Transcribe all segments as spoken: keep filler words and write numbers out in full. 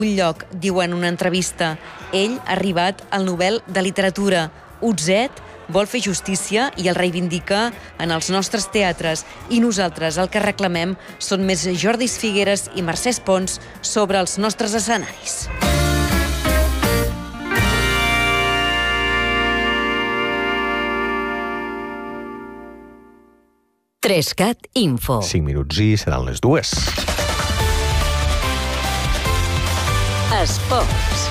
un lloc, diu en una entrevista. Ell ha arribat al Nobel de Literatura. Utzet vol fer justícia i el reivindica en els nostres teatres. I nosaltres el que reclamem són més Jordis Figueres i Mercès Pons sobre els nostres escenaris. Trescat Info. cinc minuts i seran les dues. Esports.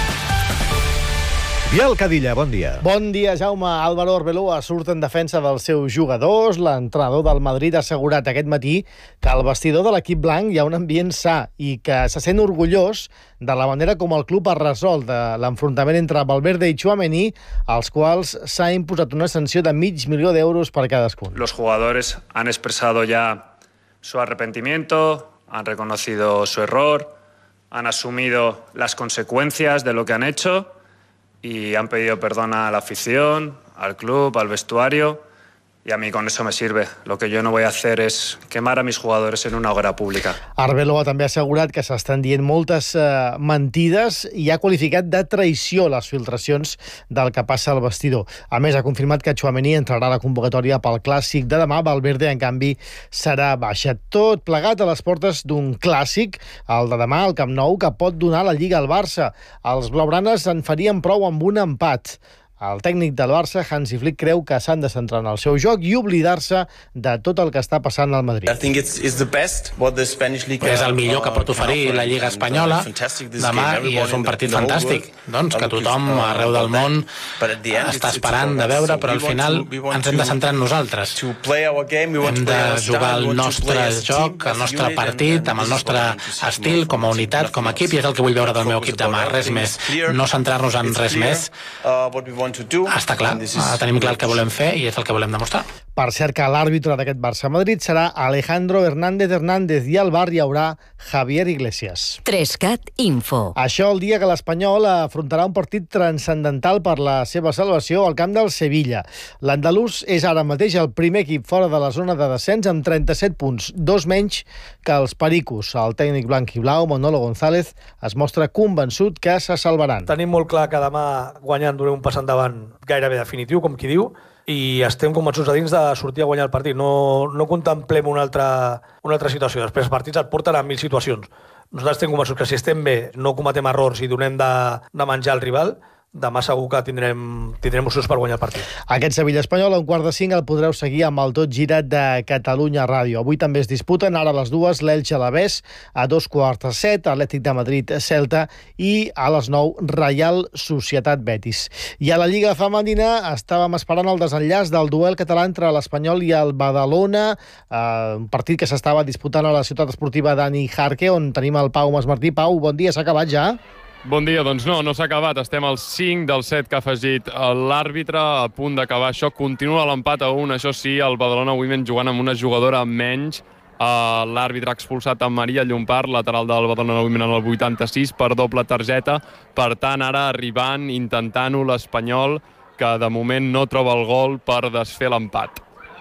Biel Cadilla, bon dia. Bon dia, Jaume. Álvaro Arbeloa surt en defensa dels seus jugadors. L'entrenador del Madrid ha assegurat aquest matí que al vestidor de l'equip blanc hi ha un ambient sa i que se sent orgullós de la manera com el club ha resolt l'enfrontament entre Valverde i Tchouaméni, als quals s'ha imposat una sanció de mig milió d'euros per cadascun. Los jugadores han expresado ya su arrepentimiento, han reconocido su error, han asumido las consecuencias de lo que han hecho y han pedido perdón a la afición, al club, al vestuario, y a mí con eso me sirve. Lo que yo no voy a hacer es quemar a mis jugadores en una hoguera pública. Arbeloa també ha assegurat que s'estan dient moltes eh, mentides i ha qualificat de traïció les filtracions del que passa al vestidor. A més, ha confirmat que Tchouaméni entrarà a la convocatòria pel clàssic de demà. Valverde, en canvi, serà baixa. Tot plegat a les portes d'un clàssic, el de demà, al Camp Nou, que pot donar la Lliga al Barça. Els blaugranes en farien prou amb un empat. El tècnic del Barça, Hansi Flick, creu que s'han de centrar en el seu joc i oblidar-se de tot el que està passant al Madrid. És el millor que pot oferir la Lliga Espanyola demà i és un partit fantàstic. Doncs que tothom arreu del món està esperant de veure, però al final ens hem de centrar en nosaltres. Hem de jugar el nostre joc, el nostre partit, amb el nostre estil, com a unitat, com a equip, i és el que vull veure del meu equip demà, res més. No centrar-nos en res més. Està clar, tenim clar el que volem fer i és el que volem demostrar. Per cert, que l'àrbitre d'aquest Barça-Madrid serà Alejandro Hernández Hernández i al bar hi haurà Javier Iglesias. Trescat Info. Això el dia que l'Espanyol afrontarà un partit transcendental per la seva salvació al camp del Sevilla. L'andalús és ara mateix el primer equip fora de la zona de descens amb trenta-set punts, dos menys que els pericos. El tècnic blanc i blau, Manolo González, es mostra convençut que se salvaran. Tenim molt clar que demà guanyant donem un pas endavant gairebé definitiu, com qui diu, i estem convençuts a dins de sortir a guanyar el partit. No, no contemplem una altra, una altra situació. Després els partits et porten a mil situacions. Nosaltres estem convençuts que si estem bé, no cometem errors i donem de, de menjar al rival, demà segur que tindrem, tindrem opcions per guanyar el partit. Aquest Sevilla-Espanyol a un quart de cinc el podreu seguir amb el Tot Girat de Catalunya Ràdio. Avui també es disputen ara a les dues l'Elche-Alavés, a dos quarts de set, Atlètic de Madrid-Celta i a les nou Reial Societat-Betis. I a la Lliga Femenina estàvem esperant el desenllaç del duel català entre l'Espanyol i el Badalona, eh, un partit que s'estava disputant a la ciutat esportiva Dani Jarque, on tenim el Pau Masmartí. Pau, bon dia, s'ha acabat ja? Bon dia, doncs no, no s'ha acabat. Estem als cinc del set que ha afegit l'àrbitre, a punt d'acabar això. Continua l'empat a un, això sí, el Badalona Women jugant amb una jugadora menys. L'àrbitre ha expulsat a Maria Llompart, lateral del Badalona Women en el vuitanta-sis, per doble targeta. Per tant, ara arribant, intentant-ho l'Espanyol, que de moment no troba el gol per desfer l'empat.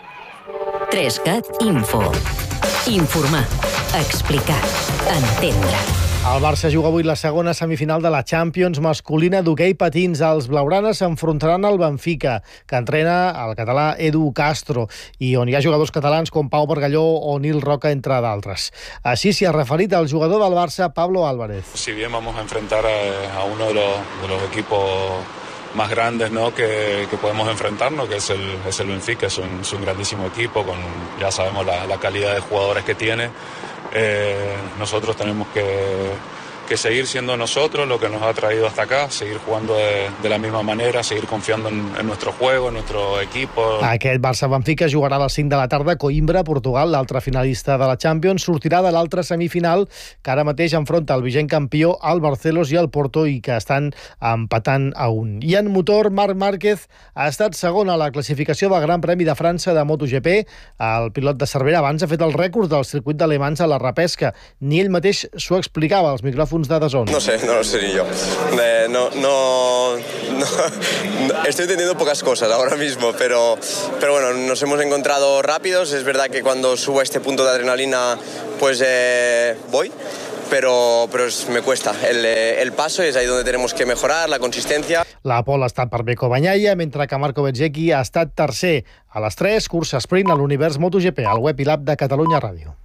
Trescat Info. Informar, explicar, entendre. El Barça juga avui la segona semifinal de la Champions masculina d'hoquei patins. Els blaugranes s'enfrontaran al Benfica, que entrena el català Edu Castro, i on hi ha jugadors catalans com Pau Bargalló o Nil Roca, entre d'altres. Així s'hi ha referit el jugador del Barça, Pablo Álvarez. Si bien vamos a enfrentar a, a uno de los, de los equipos más grandes, ¿no?, que, que podemos enfrentarnos, que es el, es el Benfica, es un, es un grandísimo equipo, con ya sabemos la, la calidad de jugadores que tiene. Eh, nosotros tenemos que, que seguir siendo nosotros, lo que nos ha traído hasta acá, seguir jugando de, de la misma manera, seguir confiando en, en nuestro juego, en nuestro equipo. Aquest Barça-Benfica jugarà a les cinc de la tarda a Coimbra, Portugal. L'altre finalista de la Champions sortirà de l'altra semifinal, que ara mateix enfronta el vigent campió, el Barcelos i el Porto, i que estan empatant a un. I en motor, Marc Márquez ha estat segon a la classificació del Gran Premi de França de MotoGP. El pilot de Cervera abans ha fet el rècord del circuit de Le Mans a la repesca. Ni ell mateix s'ho explicava als micròfons de D A Z N. No sé, no lo sé ni yo. Eh, no, no, no, estoy entendiendo pocas cosas ahora mismo, pero, pero bueno, nos hemos encontrado rápidos. Es verdad que cuando subo a este punto de adrenalina, pues eh, voy. pero, pero es, me cuesta el, el paso y es ahí donde tenemos que mejorar, la consistencia. La pole ha estat per Beko Bagnaia, mentre que Marco Bezzecchi ha estat tercer. A les tres, cursa sprint a l'Univers MotoGP, al web i l'app de Catalunya Ràdio.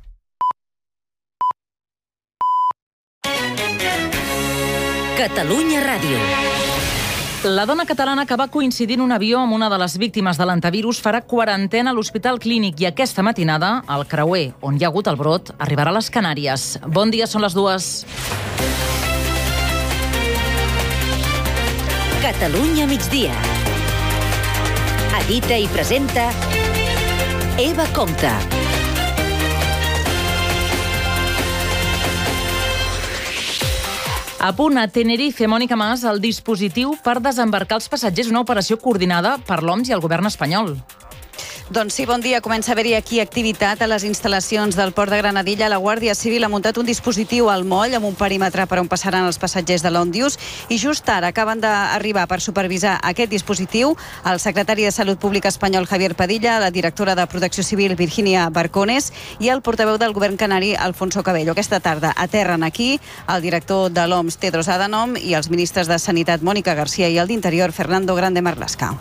Catalunya Ràdio. La dona catalana que va coincidir en un avió amb una de les víctimes de l'antivirus farà quarantena a l'Hospital Clínic i aquesta matinada el creuer on hi ha hagut el brot arribarà a les Canàries. Bon dia, són les dues. Catalunya migdia. Edita i presenta Eva Compte. A punt a Tenerife, Mònica Mas, el dispositiu per desembarcar els passatgers, una operació coordinada per l'O M S i el govern espanyol. Doncs sí, bon dia. Comença a haver-hi aquí activitat a les instal·lacions del Port de Granadilla. La Guàrdia Civil ha muntat un dispositiu al moll amb un perímetre per on passaran els passatgers de l'Òmnius i just ara acaben d'arribar per supervisar aquest dispositiu el secretari de Salut Pública espanyol Javier Padilla, la directora de Protecció Civil Virginia Barcones i el portaveu del govern canari Alfonso Cabello. Aquesta tarda aterren aquí el director de l'O M S Tedros Adhanom i els ministres de Sanitat Mònica García i el d'Interior Fernando Grande Marlaska.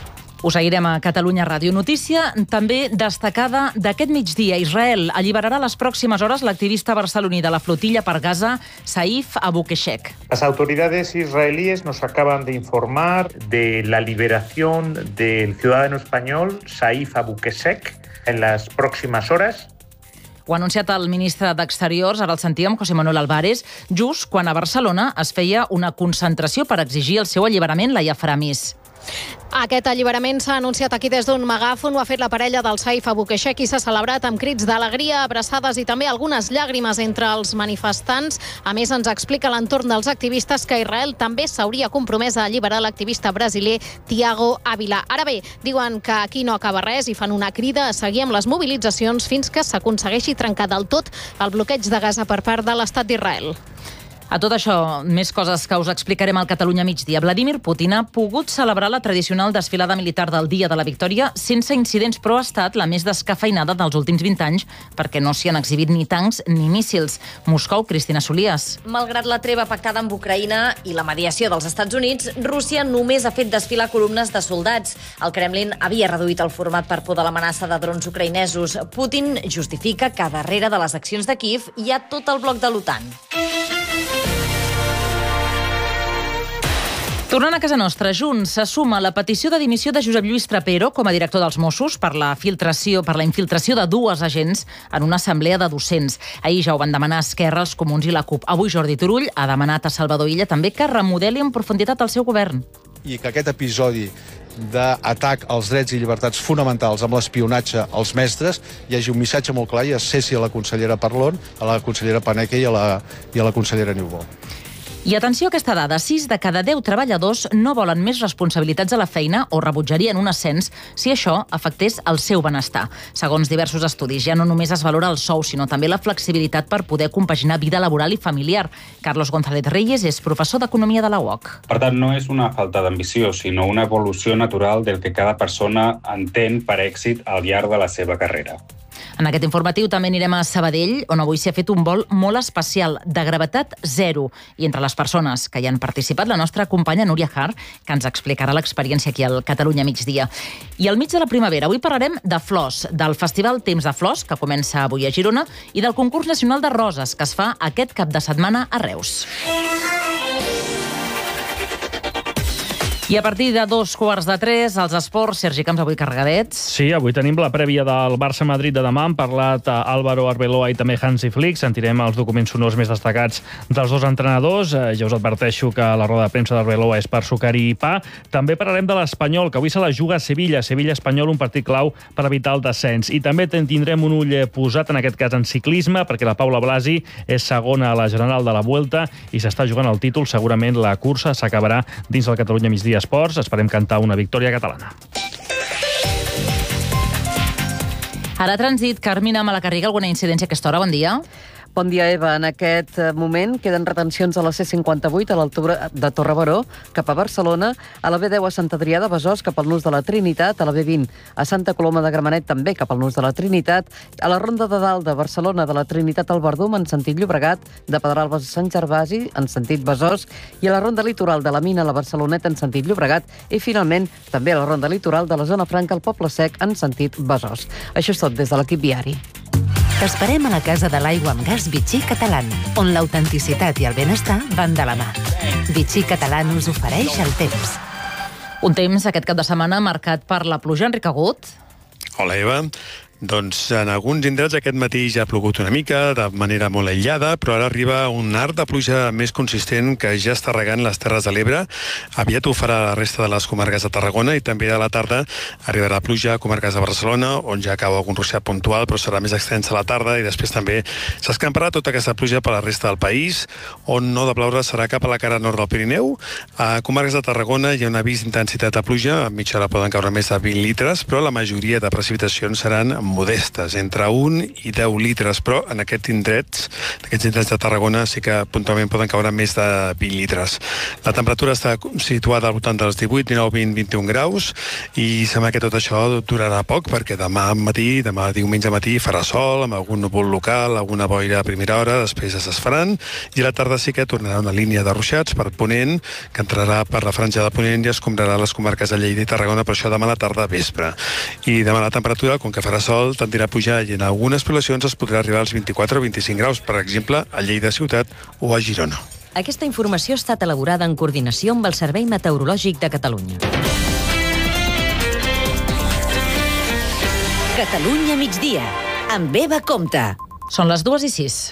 Us seguirem a Catalunya Ràdio. Notícia també destacada d'aquest migdia. Israel alliberarà a les pròximes hores l'activista barceloní de la flotilla per Gaza, Saif Abukeshek. Las autoridades israelíes nos acaban de informar de la liberación del ciudadano español, Saif Abukeshek, en las próximas horas. Ho ha anunciat el ministre d'Exteriors, ara el sentíem, José Manuel Álvarez, just quan a Barcelona es feia una concentració per exigir el seu alliberament, Laia Faramis. Aquest alliberament s'ha anunciat aquí des d'un megàfon, ho ha fet la parella del Saif Abukeshek i s'ha celebrat amb crits d'alegria, abraçades i també algunes llàgrimes entre els manifestants. A més, ens explica l'entorn dels activistes que Israel també s'hauria compromès a alliberar l'activista brasiler Tiago Ávila. Ara bé, diuen que aquí no acaba res i fan una crida a seguir amb les mobilitzacions fins que s'aconsegueixi trencar del tot el bloqueig de Gaza per part de l'Estat d'Israel. A tot això, més coses que us explicarem al Catalunya migdia. Vladimir Putin ha pogut celebrar la tradicional desfilada militar del Dia de la Victòria sense incidents, però ha estat la més descafeinada dels últims vint anys perquè no s'hi han exhibit ni tancs ni míssils. Moscou, Cristina Solias. Malgrat la treva pactada amb Ucraïna i la mediació dels Estats Units, Rússia només ha fet desfilar columnes de soldats. El Kremlin havia reduït el format per por de l'amenaça de drons ucraïnesos. Putin justifica que darrere de les accions de Kíev hi ha tot el bloc de l'OTAN. Tornant a casa nostra, Junts se suma a la petició de dimissió de Josep Lluís Trapero com a director dels Mossos per la filtració per la infiltració de dues agents en una assemblea de docents. Ahir ja ho van demanar Esquerra, els Comuns i la CUP. Avui Jordi Turull ha demanat a Salvador Illa també que remodeli en profunditat el seu govern. I que aquest episodi d'atac als drets i llibertats fonamentals amb l'espionatge als mestres hi hagi un missatge molt clar i es cessi a la consellera Parlon, a la consellera Paneque i a la, i a la consellera Niubó. I atenció a aquesta dada, sis de cada deu treballadors no volen més responsabilitats a la feina o rebutjarien un ascens si això afectés el seu benestar. Segons diversos estudis, ja no només es valora el sou, sinó també la flexibilitat per poder compaginar vida laboral i familiar. Carlos González Reyes és professor d'Economia de la U O C. Per tant, no és una falta d'ambició, sinó una evolució natural del que cada persona entén per èxit al llarg de la seva carrera. En aquest informatiu també anirem a Sabadell, on avui s'hi ha fet un vol molt especial, de gravetat zero. I entre les persones que hi han participat, la nostra companya Núria Har, que ens explicarà l'experiència aquí al Catalunya migdia. I al mig de la primavera, avui parlarem de flors, del Festival Temps de Flors, que comença avui a Girona, i del concurs nacional de roses, que es fa aquest cap de setmana a Reus. I a partir de dos quarts de tres, els esports, Sergi Camps, avui carregadets. Sí, avui tenim la prèvia del Barça-Madrid de demà. Han parlat Álvaro Arbeloa i també Hansi Flick. Sentirem els documents sonors més destacats dels dos entrenadors. Ja us adverteixo que la roda de premsa d'Arbeloa és per sucar-hi i pa. També parlarem de l'Espanyol, que avui se la juga a Sevilla. Sevilla-Espanyol, un partit clau per evitar el descens. I també tindrem un ull posat, en aquest cas en ciclisme, perquè la Paula Blasi és segona a la general de la Vuelta i s'està jugant el títol. Segurament la cursa s'acabarà dins del Catalunya migdia Esports. Esperem cantar una victòria catalana. Ara trànsit, Carmina Malacarriga, alguna incidència a aquesta hora? Bon dia. Bon dia, Eva. En aquest moment queden retencions a la C cinquanta-vuit a l'altura de Torrebaró cap a Barcelona, a la B deu a Sant Adrià de Besòs cap al Nus de la Trinitat, a la B vint a Santa Coloma de Gramenet també cap al Nus de la Trinitat, a la Ronda de Dalt de Barcelona de la Trinitat al Verdum en sentit Llobregat, de Pedralbes a Sant Gervasi en sentit Besòs i a la Ronda Litoral de la Mina a la Barceloneta en sentit Llobregat i finalment també a la Ronda Litoral de la Zona Franca al Poble Sec en sentit Besòs. Això és tot des de l'equip viari. T'esperem a la Casa de l'Aigua amb Gas Vichy Catalán, on l'autenticitat i el benestar van de la mà. Vichy Catalán us ofereix el temps. Un temps aquest cap de setmana marcat per la pluja. Enric Agut. Hola, Eva. Doncs en alguns indrets aquest matí ja ha plogut una mica, de manera molt aïllada, però ara arriba un arc de pluja més consistent que ja està regant les Terres de l'Ebre. Aviat ho farà la resta de les comarques de Tarragona i també a la tarda arribarà pluja a comarques de Barcelona, on ja cau algun ruixat puntual, però serà més extensa a la tarda i després també s'escamparà tota aquesta pluja per la resta del país, on no de ploure serà cap a la cara nord del Pirineu. A comarques de Tarragona hi ha un avís d'intensitat de pluja, a mitja hora poden caure més de vint litres, però la majoria de precipitacions seran modestes, entre un i deu litres, però en aquests indrets, aquests indrets de Tarragona sí que puntualment poden caure més de vint litres. La temperatura està situada al voltant dels divuit, dinou, vint, vint-i-un graus i sembla que tot això durarà poc perquè demà matí, demà diumenge matí farà sol, amb algun núvol local, alguna boira a primera hora, després es desfaran i a la tarda sí que tornarà una línia de ruixats per Ponent, que entrarà per la franja de Ponent i escombrarà les comarques de Lleida i Tarragona, per això demà a la tarda a vespre. I demà la temperatura, com que farà sol, tendirà a pujar i en algunes poblacions es podrà arribar als vint-i-quatre o vint-i-cinc graus, per exemple, a Lleida ciutat o a Girona. Aquesta informació ha estat elaborada en coordinació amb el Servei Meteorològic de Catalunya. Catalunya migdia, amb Eva Comte. Són les dues i sis.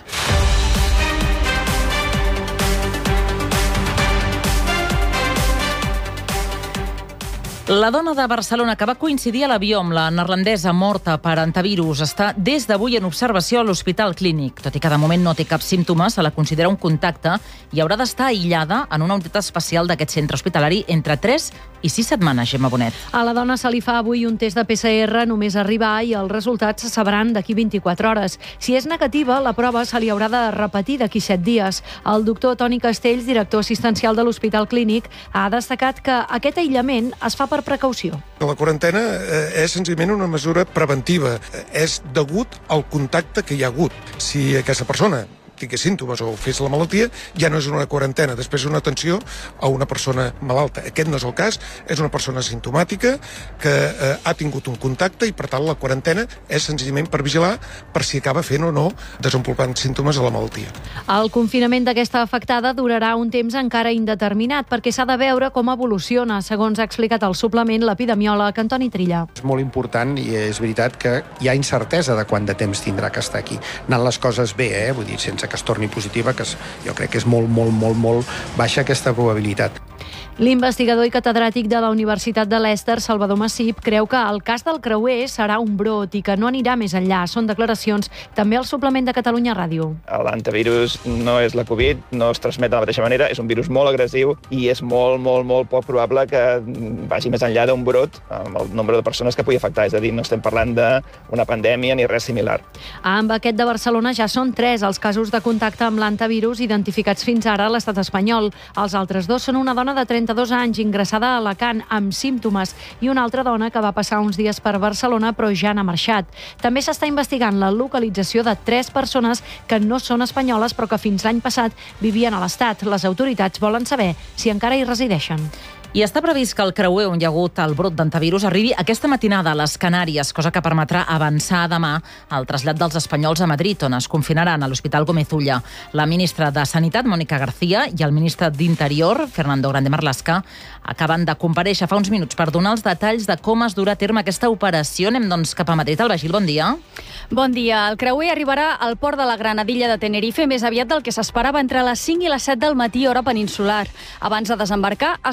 La dona de Barcelona que va coincidir a l'avió amb la neerlandesa morta per antivirus està des d'avui en observació a l'Hospital Clínic. Tot i que de moment no té cap símptoma, se la considera un contacte i haurà d'estar aïllada en una unitat especial d'aquest centre hospitalari entre tres i sis setmanes, Gemma Bonet. A la dona se li fa avui un test de P C R només arribar i els resultats se sabran d'aquí vint-i-quatre hores. Si és negativa, la prova se li haurà de repetir d'aquí set dies. El doctor Toni Castells, director assistencial de l'Hospital Clínic, ha destacat que aquest aïllament es fa per precaució. La quarantena és senzillament una mesura preventiva. És degut al contacte que hi ha hagut. Si aquesta persona tingués símptomes o fes la malaltia, ja no és una quarantena, després és una atenció a una persona malalta. Aquest no és el cas, és una persona simptomàtica que eh, ha tingut un contacte i, per tant, la quarantena és senzillament per vigilar per si acaba fent o no desenvolupant símptomes de la malaltia. El confinament d'aquesta afectada durarà un temps encara indeterminat perquè s'ha de veure com evoluciona, segons ha explicat al suplement l'epidemiòleg Antoni Trilla. És molt important i és veritat que hi ha incertesa de quant de temps tindrà que estar aquí. Anant les coses bé, eh? Vull dir, sense que es torni positiva, que jo crec que és molt, molt, molt, molt baixa aquesta probabilitat. L'investigador i catedràtic de la Universitat de Leicester, Salvador Massip, creu que el cas del creuer serà un brot i que no anirà més enllà. Són declaracions també al suplement de Catalunya Ràdio. L'antivirus no és la Covid, no es transmet de la mateixa manera, és un virus molt agressiu i és molt, molt, molt poc probable que vagi més enllà d'un brot amb el nombre de persones que pugui afectar. És a dir, no estem parlant d'una pandèmia ni res similar. Amb aquest de Barcelona ja són tres els casos de contacte amb l'antivirus identificats fins ara a l'estat espanyol. Els altres dos són una dona de trenta-dos anys ingressada a Alacant amb símptomes i una altra dona que va passar uns dies per Barcelona però ja n'ha marxat. També s'està investigant la localització de tres persones que no són espanyoles però que fins l'any passat vivien a l'Estat. Les autoritats volen saber si encara hi resideixen. I està previst que el creuer on hi ha hagut el brot d'antivirus arribi aquesta matinada a les Canàries, cosa que permetrà avançar demà el trasllat dels espanyols a Madrid, on es confinaran a l'Hospital Gómez Ulla. La ministra de Sanitat, Mònica García, i el ministre d'Interior, Fernando Grande Marlaska, acaben de comparèixer fa uns minuts per donar els detalls de com es durà a terme aquesta operació. Anem, doncs, cap a Madrid. Alba Gil, bon dia. Bon dia. El creuer arribarà al port de la Granadilla de Tenerife més aviat del que s'esperava entre les cinc i les set del matí, hora peninsular. Abans de desembarcar, es comprovarà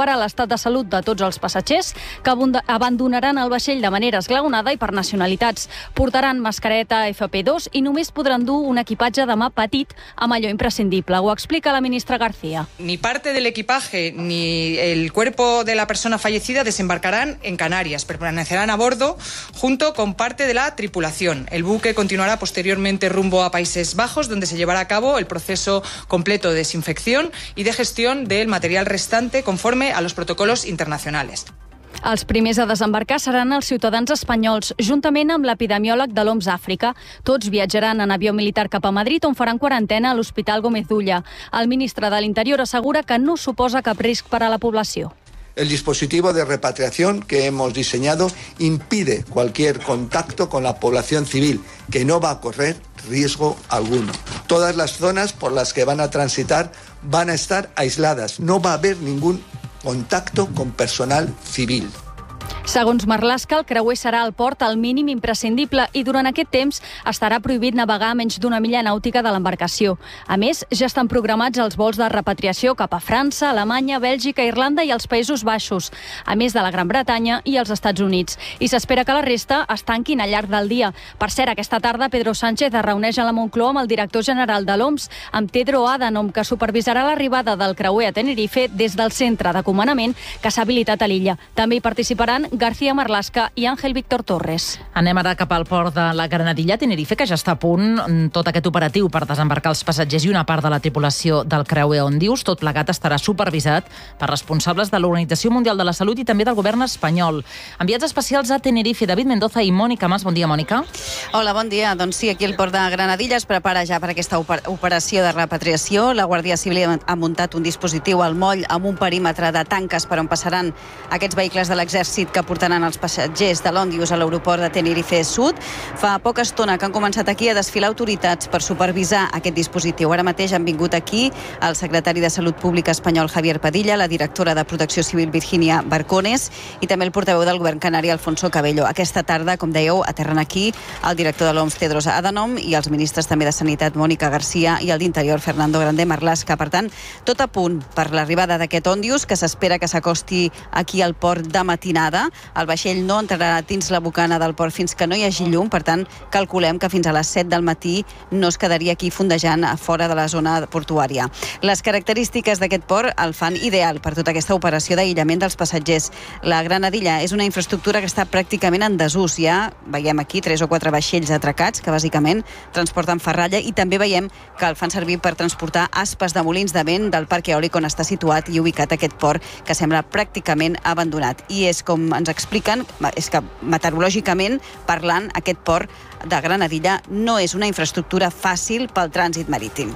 comprovarà l'estat de salut de tots els passatgers que abandonaran el vaixell de manera esglaonada i per nacionalitats. Portaran mascareta F P dos i només podran dur un equipatge de mà petit amb allò imprescindible. Ho explica la ministra García. Ni parte del equipaje ni el cuerpo de la persona fallecida desembarcarán en Canarias. Permanecerán a bordo junto con parte de la tripulación. El buque continuará posteriormente rumbo a Países Bajos, donde se llevará a cabo el proceso completo de desinfección y de gestión del material restante conforme a los protocolos internacionales. Els primers a desembarcar seran els ciutadans espanyols, juntament amb l'epidemiòleg de l'O M S Àfrica. Tots viatjaran en avió militar cap a Madrid, on faran quarantena a l'Hospital Gómez d'Ulla. El ministre de l'Interior assegura que no suposa cap risc per a la població. El dispositivo de repatriación que hemos diseñado impide cualquier contacto con la población civil, que no va a correr riesgo alguno. Todas las zonas por las que van a transitar van a estar aisladas. No va a haber ningún contacto con personal civil. Segons Marlaska, el creuer serà al port al mínim imprescindible i durant aquest temps estarà prohibit navegar a menys d'una milla nàutica de l'embarcació. A més, ja estan programats els vols de repatriació cap a França, Alemanya, Bèlgica, Irlanda i els Països Baixos, a més de la Gran Bretanya i els Estats Units. I s'espera que la resta es tanquin al llarg del dia. Per cert, aquesta tarda Pedro Sánchez es reuneix a la Moncloa amb el director general de l'O M S, amb Tedro Adhanom, que supervisarà l'arribada del creuer a Tenerife des del centre de comandament que s'ha habilitat a l'illa. També hi participaran García Marlaska i Ángel Víctor Torres. Anem ara cap al port de la Granadilla, Tenerife, que ja està a punt tot aquest operatiu per desembarcar els passatgers i una part de la tripulació del creuer Ondius. Tot plegat estarà supervisat per responsables de l'Organització Mundial de la Salut i també del govern espanyol. Enviats especials a Tenerife, David Mendoza i Mònica Mas. Bon dia, Mònica. Hola, bon dia. Doncs sí, aquí el port de Granadilla es prepara ja per aquesta operació de repatriació. La Guàrdia Civil ha muntat un dispositiu al moll amb un perímetre de tanques per on passaran aquests vehicles de l'exèrcit que portaran els passatgers de l'Ondius a l'aeroport de Tenerife Sud. Fa poca estona que han començat aquí a desfilar autoritats per supervisar aquest dispositiu. Ara mateix han vingut aquí el secretari de Salut Pública espanyol Javier Padilla, la directora de Protecció Civil Virginia Barcones i també el portaveu del govern canari Alfonso Cabello. Aquesta tarda, com dèieu, aterren aquí el director de l'O M S Tedros Adhanom i els ministres també de Sanitat Mónica García i el d'Interior Fernando Grande Marlaska. Per tant, tot a punt per l'arribada d'aquest Ondius, que s'espera que s'acosti aquí al port de matinada. El vaixell no entrarà dins la bocana del port fins que no hi hagi llum, per tant, calculem que fins a les set del matí no es quedaria aquí fondejant a fora de la zona portuària. Les característiques d'aquest port el fan ideal per tota aquesta operació d'aïllament dels passatgers. La Granadilla és una infraestructura que està pràcticament en desús. Ja veiem aquí tres o quatre vaixells atracats que bàsicament transporten ferralla i també veiem que el fan servir per transportar aspes de molins de vent del parc eòlic on està situat i ubicat aquest port, que sembla pràcticament abandonat. I és com ens expliquen, és que meteorològicament parlant, aquest port de Granadilla no és una infraestructura fàcil pel trànsit marítim.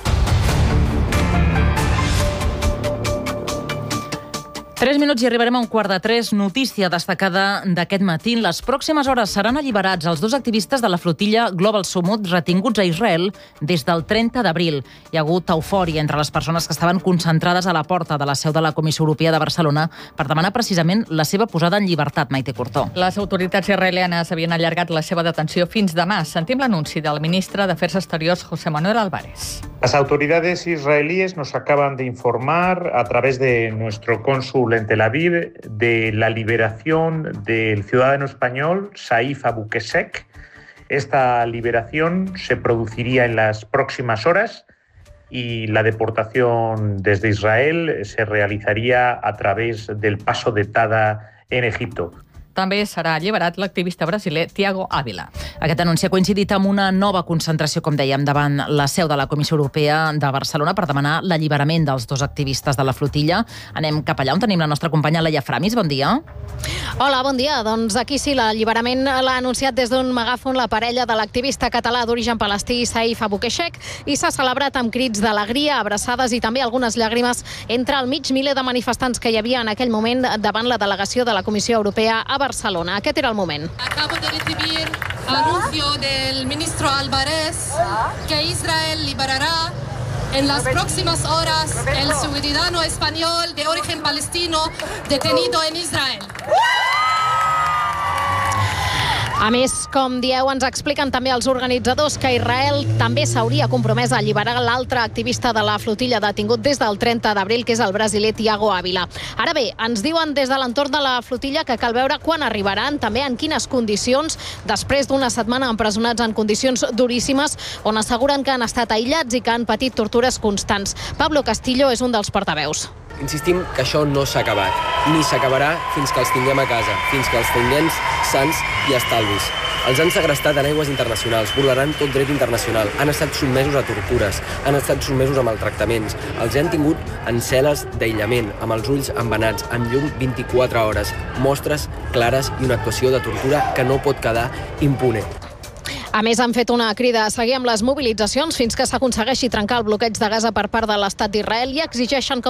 Tres minuts i arribarem a un quart de tres. Notícia destacada d'aquest matí. En les pròximes hores seran alliberats els dos activistes de la flotilla Global Summut retinguts a Israel des del trenta d'abril. Hi ha hagut eufòria entre les persones que estaven concentrades a la porta de la seu de la Comissió Europea de Barcelona per demanar precisament la seva posada en llibertat, Maite Cortó. Les autoritats israelianes havien allargat la seva detenció fins demà. Sentim l'anunci del ministre d'Afers Exteriors, José Manuel Álvarez. Las autoridades israelíes nos acaban de informar a través de nuestro cónsul en Tel Aviv de la liberación del ciudadano español Saif Abukesek. Esta liberación se produciría en las próximas horas y la deportación desde Israel se realizaría a través del paso de Tada en Egipto. També serà alliberat l'activista brasiler Thiago Ávila. Aquest anunci ha coincidit amb una nova concentració, com dèiem, davant la seu de la Comissió Europea de Barcelona per demanar l'alliberament dels dos activistes de la flotilla. Anem cap allà on tenim la nostra companya Laia Framis. Bon dia. Hola, bon dia. Doncs aquí sí, l'alliberament l'ha anunciat des d'un megàfon la parella de l'activista català d'origen palestí Saif Abukesek i s'ha celebrat amb crits d'alegria, abraçades i també algunes llàgrimes entre el mig miler de manifestants que hi havia en aquell moment davant la delegació de la Comissió Europea a Barcelona. Aquest era el moment. Acabo de recibir anuncio del ministro Álvarez que Israel liberará en las próximas horas el ciudadano español de origen palestino detenido en Israel. A més, com dieu, ens expliquen també els organitzadors que Israel també s'hauria compromès a alliberar l'altre activista de la flotilla detingut des del trenta d'abril, que és el brasiler Thiago Ávila. Ara bé, ens diuen des de l'entorn de la flotilla que cal veure quan arribaran, també en quines condicions, després d'una setmana empresonats en condicions duríssimes, on asseguren que han estat aïllats i que han patit tortures constants. Pablo Castillo és un dels portaveus. Insistim que això no s'ha acabat, ni s'acabarà fins que els tinguem a casa, fins que els tinguem sants i estalvis. Els han segrestat en aigües internacionals, vulnerant tot dret internacional, han estat sotmesos a tortures, han estat sotmesos a maltractaments, els han tingut en cel·les d'aïllament, amb els ulls embenats, amb llum vint-i-quatre hores, mostres clares i una actuació de tortura que no pot quedar impune. A més, han fet una crida a seguir amb les mobilitzacions fins que s'aconsegueixi trencar el bloqueig de Gaza per part de l'Estat d'Israel i exigeixen